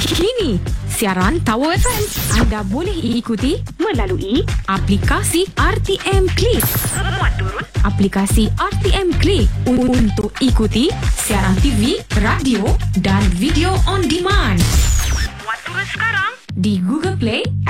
Kini, siaran Tower FM anda boleh ikuti melalui aplikasi RTM Click. Muat turun aplikasi RTM Click untuk ikuti siaran TV, radio dan video on demand. Muat turun sekarang di Google Play